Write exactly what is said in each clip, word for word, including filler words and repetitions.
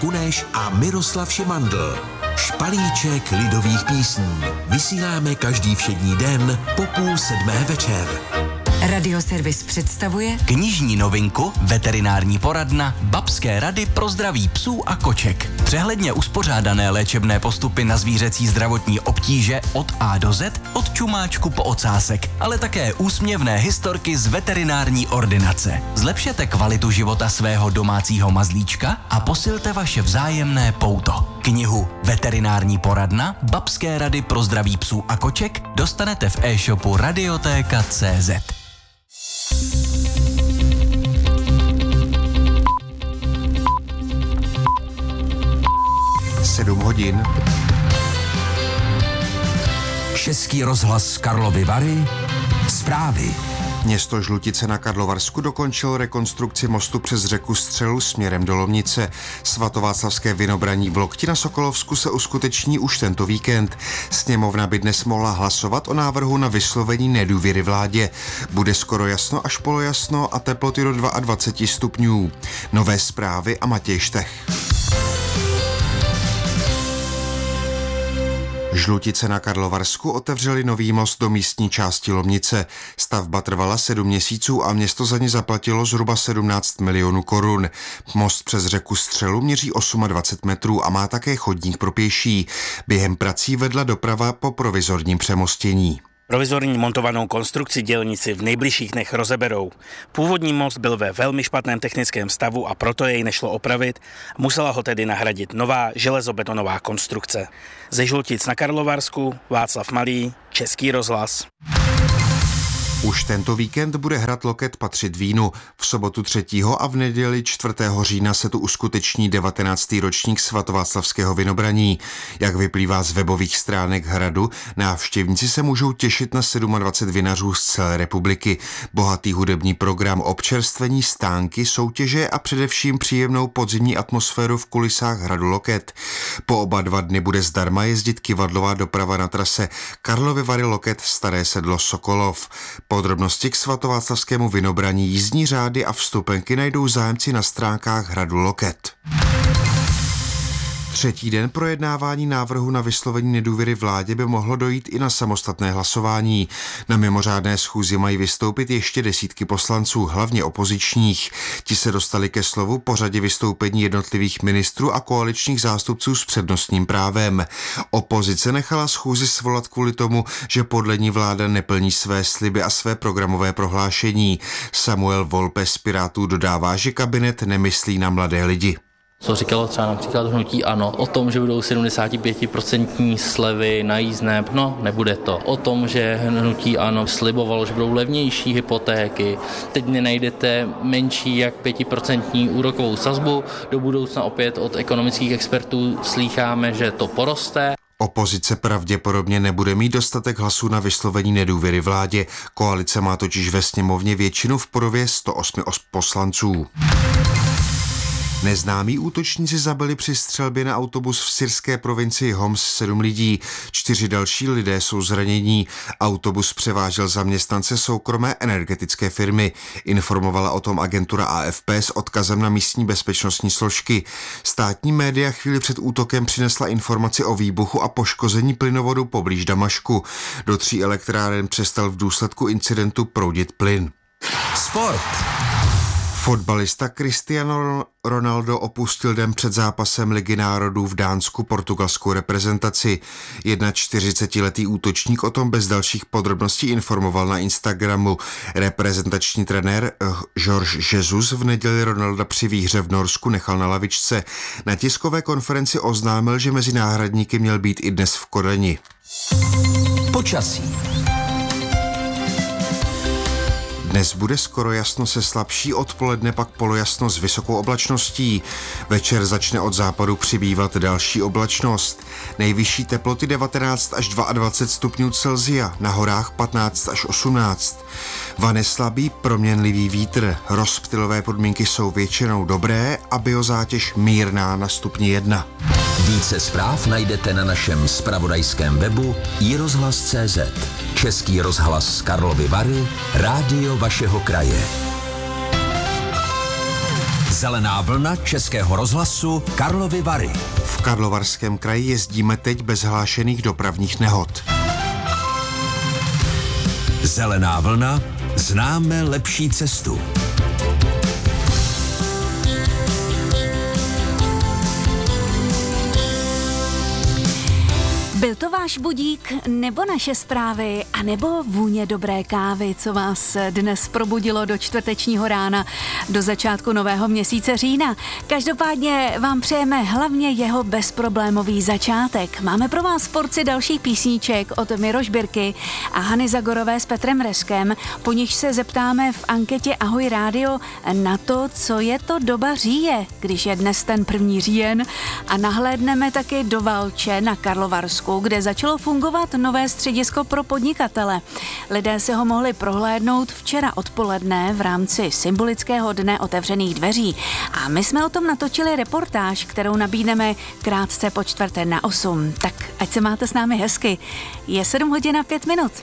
Kuneš a Miroslav Šimandl. Špalíček lidových písní. Vysíláme každý všední den po půl sedmé večer. Radioservis představuje knižní novinku, veterinární poradna, babské rady pro zdraví psů a koček. Přehledně uspořádané léčebné postupy na zvířecí zdravotní obtíže od A do Z, od čumáčku po ocásek, ale také úsměvné historky z veterinární ordinace. Zlepšete kvalitu života svého domácího mazlíčka a posilte vaše vzájemné pouto. Knihu Veterinární poradna, babské rady pro zdraví psů a koček dostanete v e-shopu radioteka tečka cé zet. Sedm hodin. Český rozhlas Karlovy Vary. Zprávy. Město Žlutice na Karlovarsku dokončilo rekonstrukci mostu přes řeku Střelu směrem do Lomnice. Svatováclavské vynobraní v Lokti na Sokolovsku se uskuteční už tento víkend. Sněmovna by dnes mohla hlasovat o návrhu na vyslovení nedůvěry vládě. Bude skoro jasno až polojasno a teploty do dvacet dva stupňů. Nové zprávy a Matěj Štech. Žlutice na Karlovarsku otevřeli nový most do místní části Lomnice. Stavba trvala sedm měsíců a město za ní zaplatilo zhruba sedmnáct milionů korun. Most přes řeku Střelu měří dvacet osm metrů a má také chodník pro pěší. Během prací vedla doprava po provizorním přemostění. Provizorní montovanou konstrukci dělníci v nejbližších dnech rozeberou. Původní most byl ve velmi špatném technickém stavu a proto jej nešlo opravit. Musela ho tedy nahradit nová železobetonová konstrukce. Ze Žlutic na Karlovarsku Václav Malý, Český rozhlas. Už tento víkend bude hrad Loket patřit vínu. V sobotu třetího a v neděli čtvrtého října se tu uskuteční devatenáctý ročník svatováclavského vynobraní. Jak vyplývá z webových stránek hradu, návštěvníci se můžou těšit na dvacet sedm vinařů z celé republiky. Bohatý hudební program, občerstvení, stánky, soutěže a především příjemnou podzimní atmosféru v kulisách hradu Loket. Po oba dva dny bude zdarma jezdit kyvadlová doprava na trase Karlovy Vary Loket Staré Sedlo Sokolov. Podrobnosti k svatováclavskému vynobraní, jízdní řády a vstupenky najdou zájemci na stránkách hradu Loket. Třetí den projednávání návrhu na vyslovení nedůvěry vládě by mohlo dojít i na samostatné hlasování. Na mimořádné schůzi mají vystoupit ještě desítky poslanců, hlavně opozičních. Ti se dostali ke slovu po řadě vystoupení jednotlivých ministrů a koaličních zástupců s přednostním právem. Opozice nechala schůzi svolat kvůli tomu, že podle ní vláda neplní své sliby a své programové prohlášení. Samuel Volpe z Pirátů dodává, že kabinet nemyslí na mladé lidi. Co říkalo třeba například hnutí ANO o tom, že budou sedmdesát pět procent slevy na jízdné, no nebude to. O tom, že hnutí ANO slibovalo, že budou levnější hypotéky. Teď nenajdete menší jak pět procent úrokovou sazbu. Do budoucna opět od ekonomických expertů slýcháme, že to poroste. Opozice pravděpodobně nebude mít dostatek hlasů na vyslovení nedůvěry vládě. Koalice má totiž ve sněmovně většinu v podobě sto osm poslanců. Neznámí útočníci zabili při střelbě na autobus v syrské provincii Homs sedm lidí. Čtyři další lidé jsou zranění. Autobus převážel zaměstnance soukromé energetické firmy. Informovala o tom agentura A F P s odkazem na místní bezpečnostní složky. Státní média chvíli před útokem přinesla informaci o výbuchu a poškození plynovodu poblíž Damašku. Do tří elektráren přestal v důsledku incidentu proudit plyn. Sport. Fotbalista Cristiano Ronaldo opustil den před zápasem Ligy národů v Dánsku portugalskou reprezentaci. čtyřicetiletý útočník o tom bez dalších podrobností informoval na Instagramu. Reprezentační trenér Jorge Jesus v neděli Ronalda při výhře v Norsku nechal na lavičce. Na tiskové konferenci oznámil, že mezi náhradníky měl být i dnes v Kodani. Počasí. Dnes bude skoro jasno se slabší, odpoledne pak polojasno s vysokou oblačností. Večer začne od západu přibývat další oblačnost. Nejvyšší teploty devatenáct až dvacet dva stupňů Celsia, na horách patnáct až osmnáct. Vane slabý proměnlivý vítr, rozptylové podmínky jsou většinou dobré a biozátěž mírná na stupni jedna. Více zpráv najdete na našem zpravodajském webu i rozhlas tečka cé zet. Český rozhlas Karlovy Vary, rádio vašeho kraje. Zelená vlna Českého rozhlasu Karlovy Vary. V Karlovarském kraji jezdíme teď bez hlášených dopravních nehod. Zelená vlna, známe lepší cestu. Byl to váš budík, nebo naše zprávy, a nebo vůně dobré kávy, co vás dnes probudilo do čtvrtečního rána, do začátku nového měsíce října? Každopádně vám přejeme hlavně jeho bezproblémový začátek. Máme pro vás porci dalších písniček od Miroš Birky a Hany Zagorové s Petrem Reskem, po nichž se zeptáme v anketě Ahoj rádio na to, co je to doba říje, když je dnes ten první říjen, a nahlédneme taky do Valče na Karlovarsku, kde začalo fungovat nové středisko pro podnikatele. Lidé si ho mohli prohlédnout včera odpoledne v rámci symbolického dne otevřených dveří. A my jsme o tom natočili reportáž, kterou nabídneme krátce po čtvrté na osm. Tak ať se máte s námi hezky. Je sedm hodin a pět minut.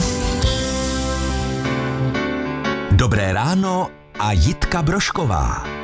Dobré ráno a Jitka Brošková.